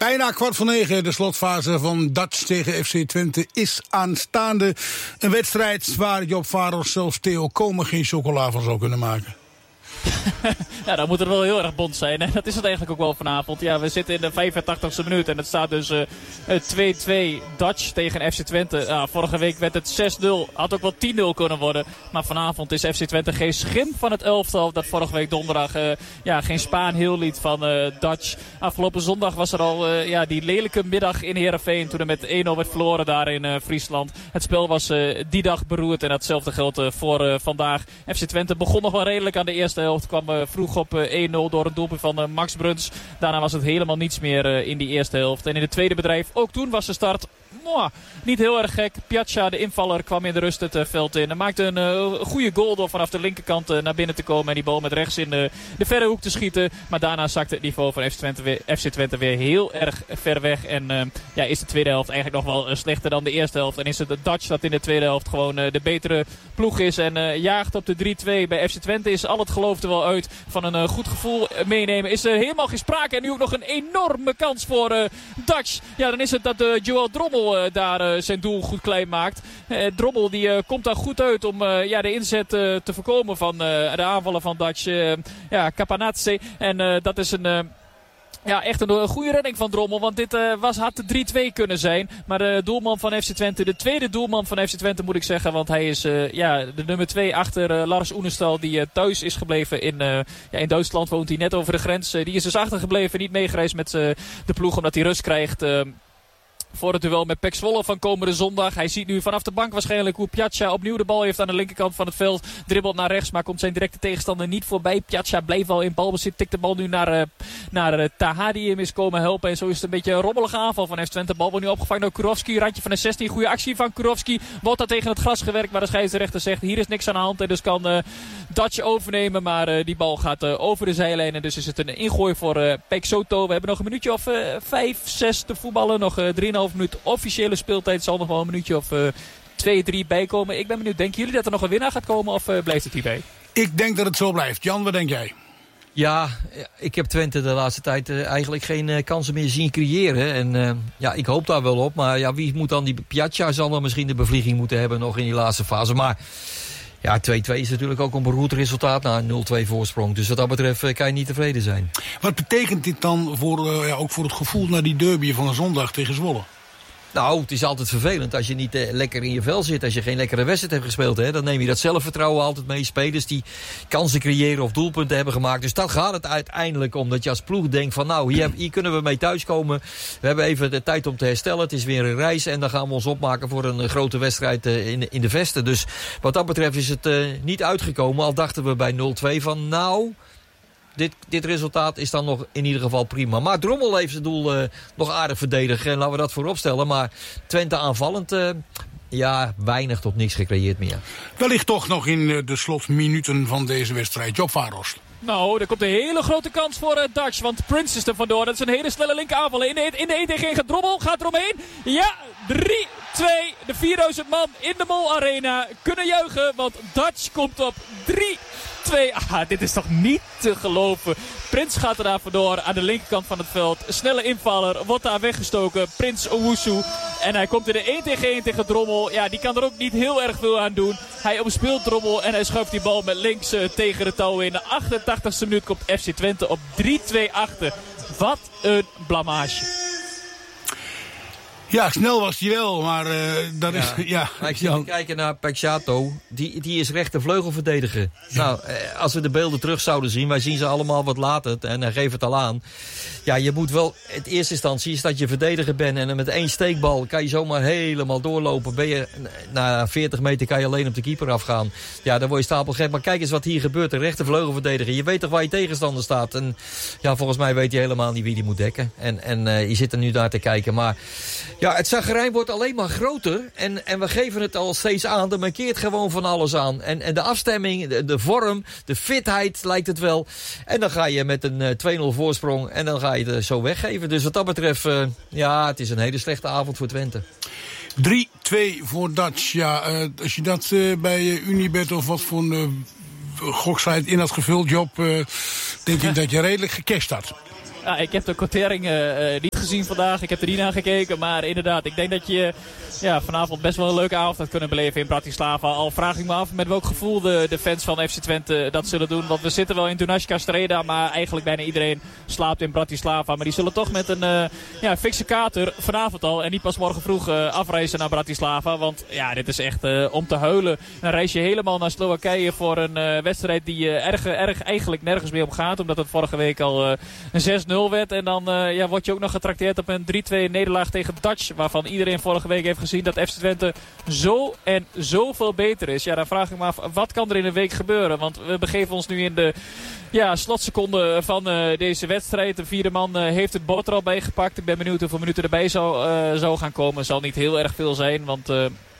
Bijna 8:45. De slotfase van Dutch tegen FC Twente is aanstaande. Een wedstrijd waar Job Varos zelfs Theo Komen geen chocola van zou kunnen maken. Ja, dan moet er wel heel erg bond zijn. En dat is het eigenlijk ook wel vanavond. Ja, we zitten in de 85e minuut. En het staat dus 2-2 Dutch tegen FC Twente. Vorige week werd het 6-0. Had ook wel 10-0 kunnen worden. Maar vanavond is FC Twente geen schim van het elftal. Dat vorige week donderdag geen Spaan heel liet van Dutch. Afgelopen zondag was er al die lelijke middag in Heerenveen. Toen er met 1-0 werd verloren daar in Friesland. Het spel was die dag beroerd. En datzelfde geldt voor vandaag. FC Twente begon nog wel redelijk aan de eerste helft. Kwam vroeg op 1-0 door een doelpunt van Max Bruns. Daarna was het helemaal niets meer in die eerste helft. En in het tweede bedrijf, ook toen was de start niet heel erg gek. Piazza, de invaller, kwam in de rust het veld in. En maakte een goede goal door vanaf de linkerkant naar binnen te komen. En die bal met rechts in de verre hoek te schieten. Maar daarna zakte het niveau van FC Twente weer heel erg ver weg. En is de tweede helft eigenlijk nog wel slechter dan de eerste helft. En is het de Dutch dat in de tweede helft gewoon de betere ploeg is. En jaagt op de 3-2 bij FC Twente. Is al het geloof er wel uit van een goed gevoel meenemen. Is er helemaal geen sprake. En nu ook nog een enorme kans voor Dutch. Ja, dan is het dat Joël Drommel daar zijn doel goed klein maakt. Drommel die komt daar goed uit om de inzet te voorkomen van de aanvallen van Dutch. Capanazzi. En dat is echt een goede redding van Drommel. Want dit had de 3-2 kunnen zijn. Maar de doelman van FC Twente, de tweede doelman van FC Twente moet ik zeggen. Want hij is de nummer 2 achter Lars Oenestal. Die thuis is gebleven in Duitsland. Woont hij net over de grens. Die is dus achtergebleven. Niet meegereisd met de ploeg omdat hij rust krijgt. Voor het duel met PEC Zwolle van komende zondag. Hij ziet nu vanaf de bank waarschijnlijk hoe Piazza opnieuw de bal heeft aan de linkerkant van het veld. Dribbelt naar rechts, maar komt zijn directe tegenstander niet voorbij. Piazza blijft wel in balbezit. Tikt de bal nu naar Taha die hem is komen helpen. En zo is het een beetje een rommelige aanval van FC Twente. De bal wordt nu opgevangen door Kurovski. Randje van de 16. Goede actie van Kurovski. Wordt daar tegen het gras gewerkt. Maar de scheidsrechter zegt hier is niks aan de hand. En dus kan Dutch overnemen. Maar die bal gaat over de zijlijn. En dus is het een ingooi voor PEC Soto. We hebben nog een minuutje of 5, 6 te voetballen. Nog 3,5 minuut officiële speeltijd. Zal nog wel een minuutje of 2, 3 bijkomen. Ik ben benieuwd. Denken jullie dat er nog een winnaar gaat komen of blijft het hierbij? Ik denk dat het zo blijft. Jan, wat denk jij? Ja, ik heb Twente de laatste tijd eigenlijk geen kansen meer zien creëren. En ik hoop daar wel op. Maar wie moet dan die Piazza zal dan misschien de bevlieging moeten hebben nog in die laatste fase. Maar ja, 2-2 is natuurlijk ook een beroerd resultaat na een 0-2 voorsprong. Dus wat dat betreft kan je niet tevreden zijn. Wat betekent dit dan ook voor het gevoel naar die derby van een zondag tegen Zwolle? Nou, het is altijd vervelend als je niet lekker in je vel zit. Als je geen lekkere wedstrijd hebt gespeeld. Dan neem je dat zelfvertrouwen altijd mee. Spelers die kansen creëren of doelpunten hebben gemaakt. Dus daar gaat het uiteindelijk om. Dat je als ploeg denkt van hier kunnen we mee thuiskomen. We hebben even de tijd om te herstellen. Het is weer een reis. En dan gaan we ons opmaken voor een grote wedstrijd in de Vesten. Dus wat dat betreft is het niet uitgekomen. Al dachten we bij 0-2 van dit resultaat is dan nog in ieder geval prima. Maar Drommel heeft zijn doel nog aardig verdedigd. En laten we dat voorop stellen. Maar Twente aanvallend, weinig tot niks gecreëerd meer. Wellicht toch nog in de slotminuten van deze wedstrijd. Job Varos. Nou, er komt een hele grote kans voor Dutch. Want Prince is er vandoor. Dat is een hele snelle linker in de 1 tegen 1 Drommel gaat eromheen. Ja, 3-2. De 4000 man in de Mol Arena kunnen juichen. Want Dutch komt op 3-2. Dit is toch niet te geloven. Prins gaat er daar vandoor aan de linkerkant van het veld. Snelle invaller, wordt daar weggestoken. Prins Owusu. En hij komt in de 1 tegen 1 tegen Drommel. Ja, die kan er ook niet heel erg veel aan doen. Hij omspeelt Drommel en hij schuift die bal met links tegen de touw in. De 88e minuut komt FC Twente op 3-2 achter. Wat een blamage. Ja, snel was hij wel, maar dat is... Ja, maar ik zit te kijken naar Pecciato. Die is rechtervleugelverdediger. Nou, als we de beelden terug zouden zien... wij zien ze allemaal wat later en hij geeft het al aan. Ja, je moet wel... In eerste instantie is dat je verdediger bent... en met 1 steekbal kan je zomaar helemaal doorlopen. Ben je na 40 meter kan je alleen op de keeper afgaan. Ja, dan word je stapelgek. Maar kijk eens wat hier gebeurt. Een rechtervleugelverdediger. Je weet toch waar je tegenstander staat. En ja, volgens mij weet hij helemaal niet wie die moet dekken. En je zit er nu naar te kijken. Maar... ja, het zagrijn wordt alleen maar groter. En we geven het al steeds aan. Er mankeert gewoon van alles aan. En de afstemming, de vorm, de fitheid lijkt het wel. En dan ga je met een 2-0 voorsprong. En dan ga je het zo weggeven. Dus wat dat betreft, het is een hele slechte avond voor Twente. 3-2 voor Dutch. Ja, als je dat bij Unibet of wat voor een goksite in had gevuld, Job... denk ik dat je redelijk gecashed had. Ja, ik heb de quotering niet gezien vandaag. Ik heb er niet naar gekeken. Maar inderdaad, ik denk dat je vanavond best wel een leuke avond had kunnen beleven in Bratislava. Al vraag ik me af met welk gevoel de fans van FC Twente dat zullen doen. Want we zitten wel in Dunajska Streda, maar eigenlijk bijna iedereen slaapt in Bratislava. Maar die zullen toch met een fikse kater vanavond al en niet pas morgen vroeg afreizen naar Bratislava. Want ja, dit is echt om te huilen. Dan reis je helemaal naar Slowakije voor een wedstrijd die erg eigenlijk nergens meer om gaat. Omdat het vorige week al een 6-0 werd. En dan word je ook nog getrakteerd op een 3-2 nederlaag tegen Dutch. Waarvan iedereen vorige week heeft gezien dat FC Twente zo en zoveel beter is. Ja, dan vraag ik me af, wat kan er in een week gebeuren? Want we begeven ons nu in de slotseconde van deze wedstrijd. De vierde man heeft het bord er al bij gepakt. Ik ben benieuwd hoeveel minuten erbij zou gaan komen. Zal niet heel erg veel zijn, want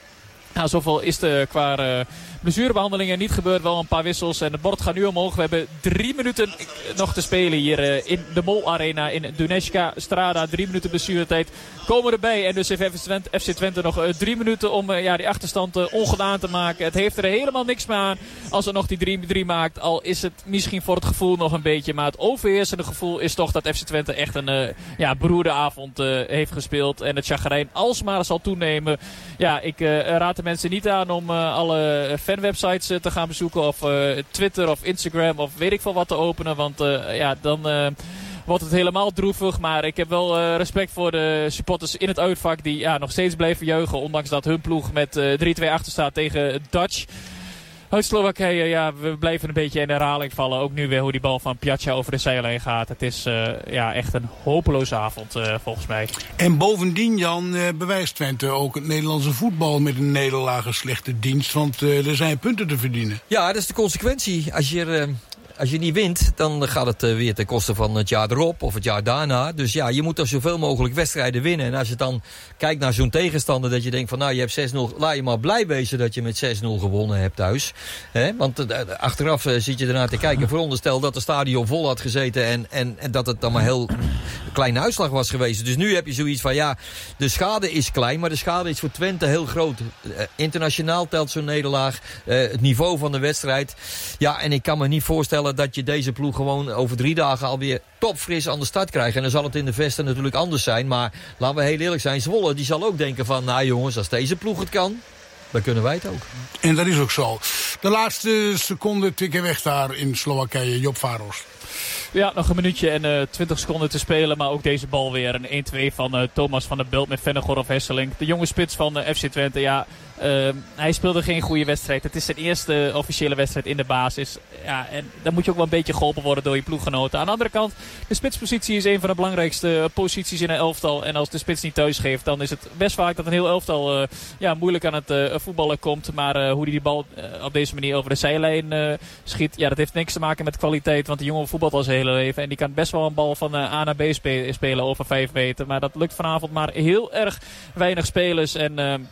zoveel is er qua blessurebehandelingen niet gebeurd. Wel een paar wissels en het bord gaat nu omhoog. We hebben 3 minuten nog te spelen hier in de Mol Arena in Dunajska Strada. 3 minuten blessuretijd komen erbij. En dus heeft FC Twente nog 3 minuten om die achterstand ongedaan te maken. Het heeft er helemaal niks meer aan als er nog die 3-3 maakt. Al is het misschien voor het gevoel nog een beetje. Maar het overheersende gevoel is toch dat FC Twente echt een beroerde avond heeft gespeeld. En het chagrijn alsmaar zal toenemen. Ja, ik raad de mensen niet aan om alle fanwebsites te gaan bezoeken. Of Twitter of Instagram of weet ik veel wat te openen. Want dan wordt het helemaal droevig. Maar ik heb wel respect voor de supporters in het uitvak die nog steeds blijven juichen. Ondanks dat hun ploeg met 3-2 achter staat tegen Dutch. Uit Slowakije, we blijven een beetje in herhaling vallen. Ook nu weer hoe die bal van Piazza over de zijlijn gaat. Het is echt een hopeloze avond volgens mij. En bovendien, Jan, bewijst Twente ook het Nederlandse voetbal met een nederlaag een slechte dienst. Want er zijn punten te verdienen. Ja, dat is de consequentie. Als je niet wint, dan gaat het weer ten koste van het jaar erop of het jaar daarna. Dus ja, je moet er zoveel mogelijk wedstrijden winnen. En als je dan kijkt naar zo'n tegenstander dat je denkt van je hebt 6-0. Laat je maar blij wezen dat je met 6-0 gewonnen hebt thuis. Want achteraf zit je ernaar te kijken. Veronderstel dat het stadion vol had gezeten en dat het dan maar heel kleine uitslag was geweest. Dus nu heb je zoiets van de schade is klein, maar de schade is voor Twente heel groot. Internationaal telt zo'n nederlaag. Het niveau van de wedstrijd. Ja, en ik kan me niet voorstellen dat je deze ploeg gewoon over 3 dagen alweer topfris aan de start krijgt. En dan zal het in de vesten natuurlijk anders zijn. Maar laten we heel eerlijk zijn, Zwolle die zal ook denken van jongens, als deze ploeg het kan, dan kunnen wij het ook. En dat is ook zo. De laatste seconde tikken weg daar in Slowakije. Job Varos. Ja, nog een minuutje en 20 seconden te spelen. Maar ook deze bal weer. Een 1-2 van Thomas van der Belt met Vennegoor Hesselink. De jonge spits van FC Twente. Hij speelde geen goede wedstrijd. Het is zijn eerste officiële wedstrijd in de basis. Ja, en dan moet je ook wel een beetje geholpen worden door je ploeggenoten. Aan de andere kant, de spitspositie is een van de belangrijkste posities in een elftal. En als de spits niet thuis geeft, dan is het best vaak dat een heel elftal moeilijk aan het voetballen komt. Maar hoe hij die bal op deze manier over de zijlijn schiet, dat heeft niks te maken met kwaliteit. Want de jongen voetbalt al zijn hele leven. En die kan best wel een bal van A naar B spelen over 5 meter. Maar dat lukt vanavond maar heel erg weinig spelers. En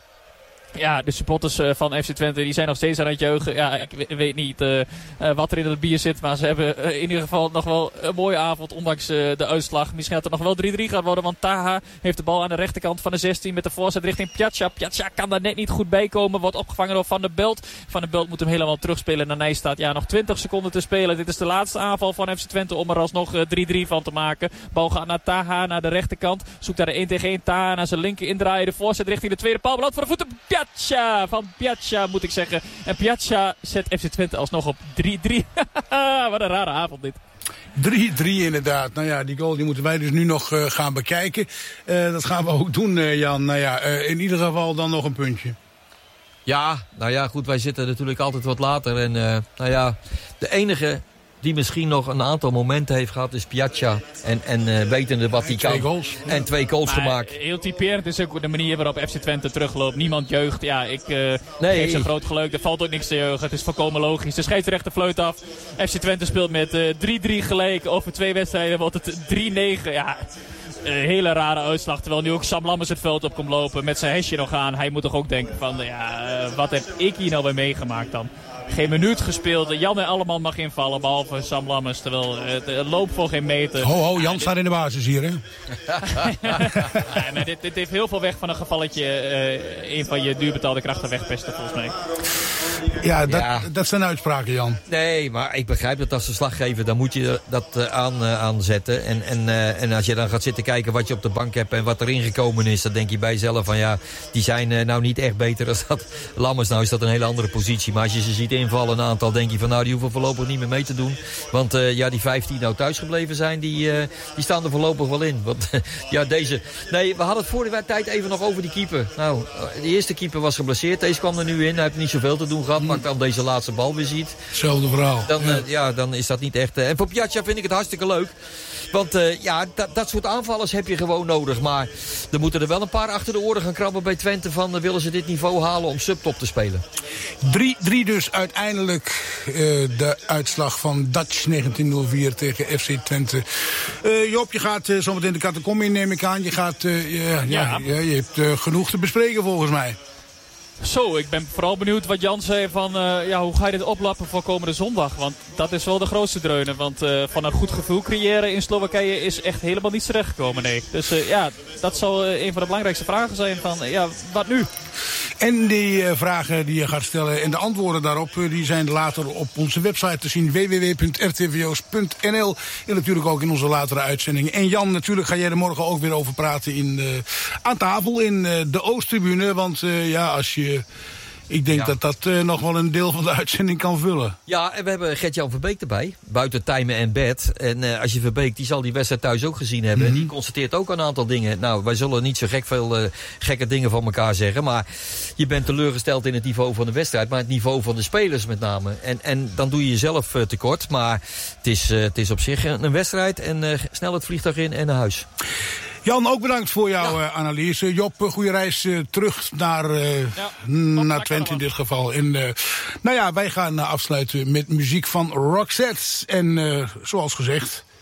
de supporters van FC Twente die zijn nog steeds aan het juichen. Ja, ik weet niet wat er in het bier zit. Maar ze hebben in ieder geval nog wel een mooie avond. Ondanks de uitslag. Misschien dat er nog wel 3-3 gaat worden. Want Taha heeft de bal aan de rechterkant van de 16. Met de voorzet richting Piazza. Piazza kan daar net niet goed bij komen. Wordt opgevangen door Van der Belt. Van der Belt moet hem helemaal terugspelen naar Nijstaat. Ja, nog 20 seconden te spelen. Dit is de laatste aanval van FC Twente om er alsnog 3-3 van te maken. Bal gaat naar Taha, naar de rechterkant. Zoekt daar de 1 tegen 1. Taha naar zijn linker indraaien. De voorzet richting de tweede paal. Beland voor de voeten. Van Piazza moet ik zeggen. En Piazza zet FC Twente alsnog op 3-3. Wat een rare avond dit. 3-3 inderdaad. Die goal die moeten wij dus nu nog gaan bekijken. Dat gaan we ook doen, Jan. In ieder geval dan nog een puntje. Ja, goed, wij zitten natuurlijk altijd wat later. En de enige die misschien nog een aantal momenten heeft gehad is Piazza. En wetende wat hij kan. 2 goals. En 2 goals gemaakt. Heel typerend is ook de manier waarop FC Twente terugloopt. Niemand jeugt. Ja, ik geef ze groot geluk. Er valt ook niks te jeugen. Het is volkomen logisch. De scheidsrechter fluit af. FC Twente speelt met 3-3 gelijk. Over 2 wedstrijden wordt het 3-9. Ja, een hele rare uitslag. Terwijl nu ook Sam Lammers het veld op komt lopen met zijn hesje nog aan. Hij moet toch ook denken van, wat heb ik hier nou weer meegemaakt dan? geen minuut gespeeld. Jan en Alleman mag invallen, behalve Sam Lammers. Terwijl het loopt voor geen meter. Ho, Jan staat in de basis hier, hè? Nee, maar dit heeft heel veel weg van een gevalletje. Een van je duurbetaalde krachten wegpesten, volgens mij. Ja, dat zijn uitspraken, Jan. Nee, maar ik begrijp dat als verslaggever, dan moet je dat aanzetten. En als je dan gaat zitten kijken wat je op de bank hebt en wat erin gekomen is, dan denk je bij jezelf van ja, die zijn nou niet echt beter als dat Lammers. Nou is dat een hele andere positie. Maar als je ze ziet invallen, een aantal, denk je van nou, die hoeven voorlopig niet meer mee te doen. Want die 15 nou thuisgebleven zijn, die staan er voorlopig wel in. Want deze... Nee, we hadden het voor de tijd even nog over die keeper. Nou, de eerste keeper was geblesseerd. Deze kwam er nu in. Hij heeft niet zoveel te doen gehad. Maar dan deze laatste bal weer ziet. Hetzelfde verhaal. Dan is dat niet echt... En voor Piazza vind ik het hartstikke leuk. Want dat soort aanvallers heb je gewoon nodig. Maar er moeten er wel een paar achter de oren gaan krabben bij Twente. Van willen ze dit niveau halen om subtop te spelen? 3-3 dus uiteindelijk de uitslag van Dutch 1904 tegen FC Twente. Job, je gaat zometeen de catacombe in, neem ik aan. Je gaat, je hebt genoeg te bespreken volgens mij. Zo, ik ben vooral benieuwd wat Jan zei van hoe ga je dit oplappen voor komende zondag? Want dat is wel de grootste dreunen. Want van een goed gevoel creëren in Slowakije is echt helemaal niet terechtgekomen, nee. Dus dat zal een van de belangrijkste vragen zijn van, wat nu? En die vragen die je gaat stellen en de antwoorden daarop, die zijn later op onze website te zien, www.rtvos.nl. En natuurlijk ook in onze latere uitzendingen. En Jan, natuurlijk ga jij er morgen ook weer over praten aan tafel in de Oosttribune. Want ik denk dat nog wel een deel van de uitzending kan vullen. Ja, en we hebben Gert-Jan Verbeek erbij. Buiten Tijmen en Bed. En als je Verbeek, die zal die wedstrijd thuis ook gezien hebben. En die constateert ook een aantal dingen. Nou, wij zullen niet zo veel gekke dingen van elkaar zeggen. Maar je bent teleurgesteld in het niveau van de wedstrijd. Maar het niveau van de spelers met name. En dan doe je jezelf tekort. Maar het is op zich een wedstrijd. En snel het vliegtuig in en naar huis. Jan, ook bedankt voor jouw analyse. Job, goede reis terug naar Twente in dit geval. En wij gaan afsluiten met muziek van Roxette. En zoals gezegd,